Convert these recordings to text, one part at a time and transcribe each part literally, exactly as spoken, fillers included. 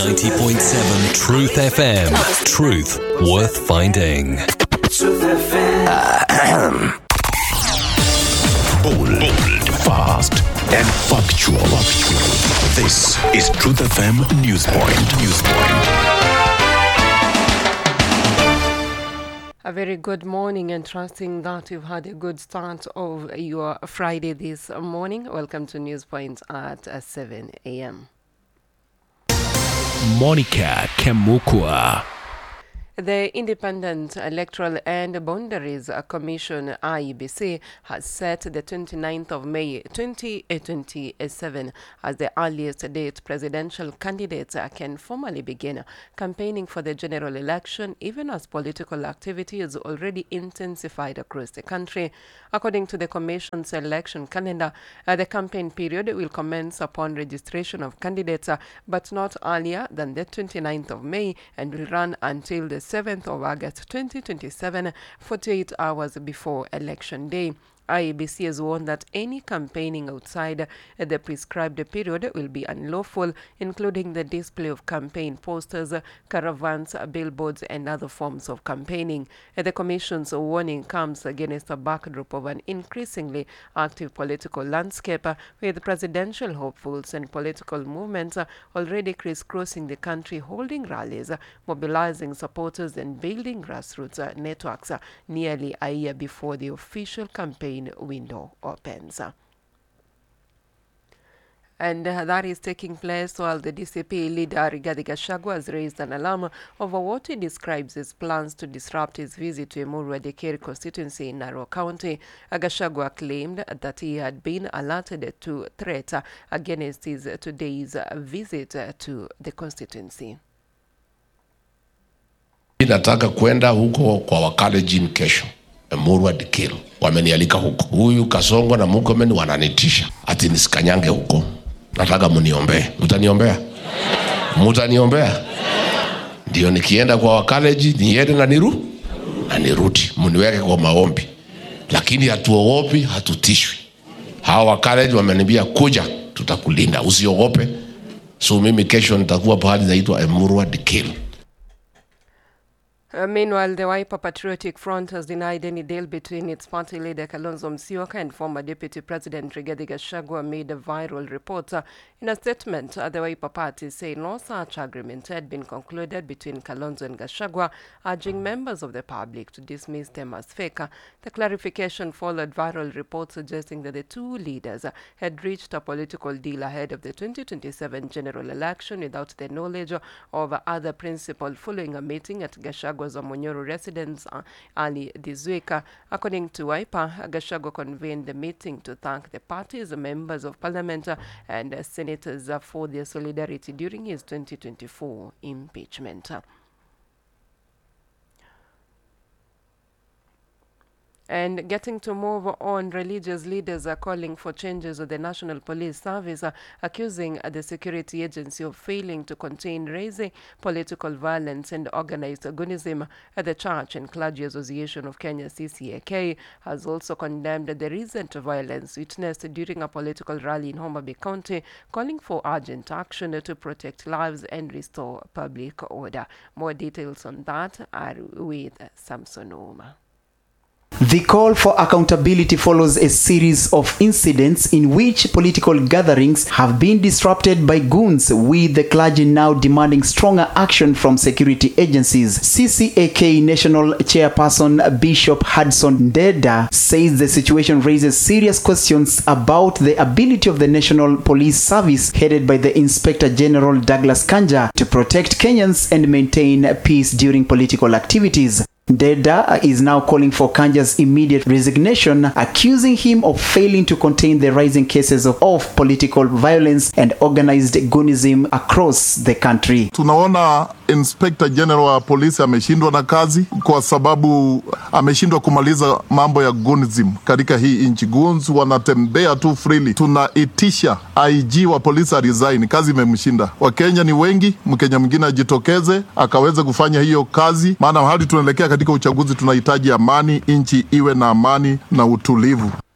ninety point seven Truth F M. Truth worth finding. Truth F M. Bold, bold, fast, and factual. This is Truth F M Newspoint. Newspoint. A very good morning, and trusting that you've had a good start of your Friday this morning. Welcome to Newspoint at uh, seven a.m. Monica Kemukwa. The Independent Electoral and Boundaries Commission, I E B C, has set the twenty-ninth of May twenty twenty-seven as the earliest date presidential candidates can formally begin campaigning for the general election, even as political activity is already intensified across the country. According to the Commission's election calendar, uh, the campaign period will commence upon registration of candidates, uh, but not earlier than the twenty-ninth of May, and will run until the seventh of August twenty twenty-seven, forty-eight hours before Election Day. I E B C has warned that any campaigning outside the prescribed period will be unlawful, including the display of campaign posters, caravans, billboards, and other forms of campaigning. The Commission's warning comes against a backdrop of an increasingly active political landscape, with presidential hopefuls and political movements already crisscrossing the country, holding rallies, mobilizing supporters, and building grassroots networks nearly a year before the official campaign window opens. And uh, that is taking place while the D C P leader Rigathi Gachagua has raised an alarm over what he describes as plans to disrupt his visit to Emurua Dikirr constituency in Narok County. Uh, Gachagua claimed that he had been alerted to threat uh, against his uh, today's uh, visit uh, to the constituency. Nataka kwenda huko kwa Wakalenjin kesho. Emurua Dikirr wamenialika huko. Huyu Kasongo na Murkomen wananitisha ati nisikanyange huko. Nataka mniombee. Mtaniombea? Mtaniombea? Ndio nikienda kwa Wakalenjin niende na niru na nirudi. Mniweke kwa maombi. Lakini hatuogopi, hatutishwi. Hawa Wakalenjin wameniambia kuja, tutakulinda, usiogope. So mimi kesho nitakuwa pahali zaitwa Emurua Dikirr. Uh, meanwhile, the Wiper Patriotic Front has denied any deal between its party leader Kalonzo Musyoka and former Deputy President Rigathi Gachagua amid a viral report. Uh, in a statement, uh, the Wiper Party say no such agreement had been concluded between Kalonzo and Gachagua, urging members of the public to dismiss them as fake. Uh, the clarification followed viral reports suggesting that the two leaders uh, had reached a political deal ahead of the twenty twenty-seven general election without the knowledge of uh, other principal following a meeting at Gachagua was a Munyoro residence uh, early this week. Uh, according to Wiper, Gachagua convened the meeting to thank the party's members of parliament uh, and uh, senators uh, for their solidarity during his twenty twenty-four impeachment. Uh, And getting to move on, religious leaders are calling for changes of the National Police Service, uh, accusing uh, the security agency of failing to contain raising political violence and organized agonism. Uh, the Church and Clergy Association of Kenya, C C A K, has also condemned the recent violence witnessed during a political rally in Homa Bay County, calling for urgent action to protect lives and restore public order. More details on that are with Samson Ouma. The call for accountability follows a series of incidents in which political gatherings have been disrupted by goons, with the clergy now demanding stronger action from security agencies. C C A K National Chairperson Bishop Hudson Ndeda says the situation raises serious questions about the ability of the National Police Service, headed by the Inspector General Douglas Kanja, to protect Kenyans and maintain peace during political activities. Ndeda is now calling for Kanja's immediate resignation, accusing him of failing to contain the rising cases of, of political violence and organized goonism across the country. Tunaona Inspector General wa polisi ameshindwa na kazi kwa sababu ameshindwa kumaliza mambo ya goonism katika hii nchi. Goons wanatembea tu freely. Tunaitisha I G wa polisi resign, kazi imemshinda. Wakenya ni wengi, Mkenya mwingine ajitokeze akaweze kufanya hiyo kazi, maana hadi tunaelekea katika uchaguzi tunahitaji amani, nchi iwe na amani na utulivu.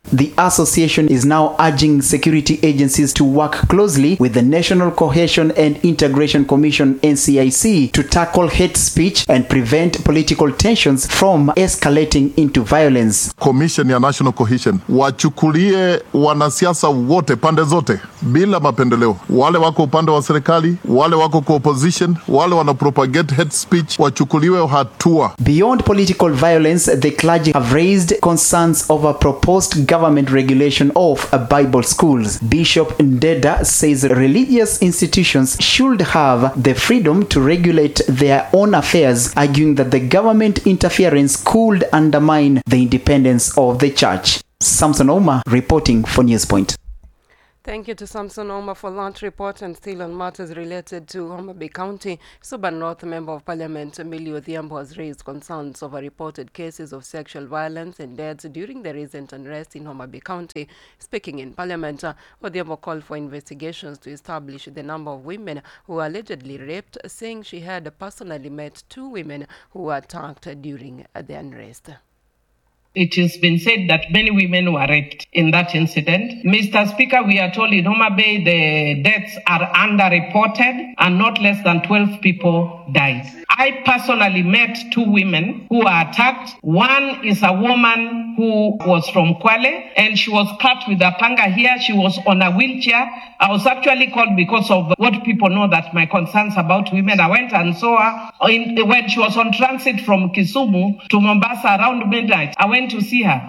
The association is now urging security agencies to work closely with the National Cohesion and Integration Commission N C I C to tackle hate speech and prevent political tensions from escalating into violence. Commission ya National Cohesion wachukulie wanasiasa wote pande zote bila mapendeleo. Wale wako upande wa serikali, wale wako kwa opposition, wale wana propagate hate speech wachukuliwe hatua. Beyond political violence, the clergy have raised concerns over proposed government regulation of Bible schools. Bishop Ndeda says religious institutions should have the freedom to regulate their own affairs, arguing that the government interference could undermine the independence of the church. Samson Oma reporting for Newspoint. Thank you to Samson Oma for that report. And still on matters related to Homa Bay County, Suba North Member of Parliament Emilio Odhiambo has raised concerns over reported cases of sexual violence and deaths during the recent unrest in Homa Bay County. Speaking in Parliament, Odhiambo called for investigations to establish the number of women who were allegedly raped, saying she had personally met two women who were attacked during the unrest. It has been said that many women were raped in that incident. Mister Speaker, we are told in Homa Bay the deaths are underreported and not less than twelve people died. I personally met two women who were attacked. One is a woman who was from Kwale and she was cut with a panga here. She was on a wheelchair. I was actually called because of what people know that my concerns about women. I went and saw her in, when she was on transit from Kisumu to Mombasa around midnight. I went to see her.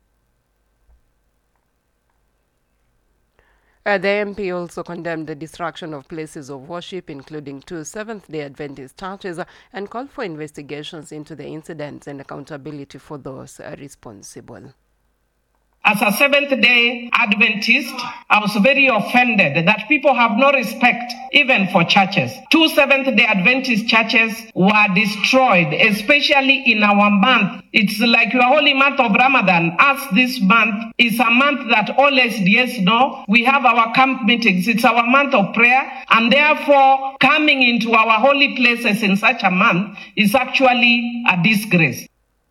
Uh, the M P also condemned the destruction of places of worship, including two Seventh-day Adventist churches, uh, and called for investigations into the incidents and accountability for those uh, responsible. As a Seventh-day Adventist, I was very offended that people have no respect even for churches. Two Seventh-day Adventist churches were destroyed, especially in our month. It's like your holy month of Ramadan. As this month is a month that all S D S know, we have our camp meetings. It's our month of prayer, and therefore coming into our holy places in such a month is actually a disgrace.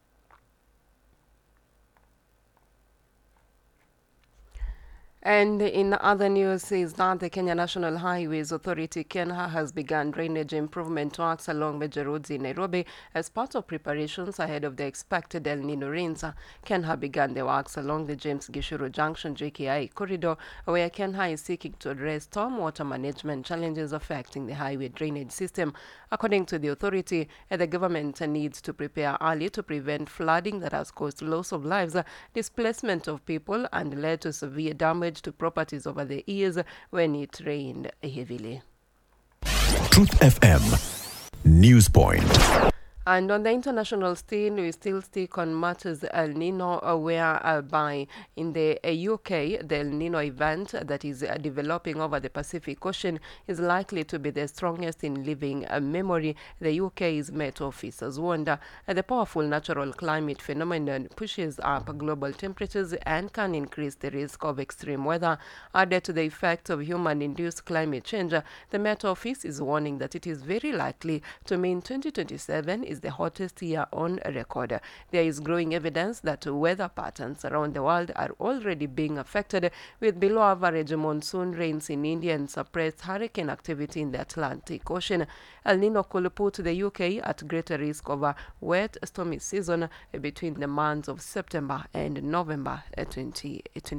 And in other news is that the Kenya National Highways Authority, KENHA, has begun drainage improvement works along major roads in Nairobi as part of preparations ahead of the expected El Nino rains. KENHA began the works along the James Gishuru Junction J K I corridor, where KENHA is seeking to address stormwater management challenges affecting the highway drainage system. According to the authority, the government needs to prepare early to prevent flooding that has caused loss of lives, displacement of people, and led to severe damage to properties over the years when it rained heavily. Truth F M Newspoint. And on the international scene, we still stick on matters El Nino, uh, whereby in the uh, U K, the El Nino event that is uh, developing over the Pacific Ocean is likely to be the strongest in living uh, memory. The U K's Met Office has warned uh, the powerful natural climate phenomenon pushes up global temperatures and can increase the risk of extreme weather. Added to the effects of human-induced climate change, uh, the Met Office is warning that it is very likely to mean twenty twenty-seven is the hottest year on record. There is growing evidence that weather patterns around the world are already being affected, with below average monsoon rains in India and suppressed hurricane activity in the Atlantic Ocean. El Nino could put the U K at greater risk of a wet, stormy season between the months of September and November twenty twenty.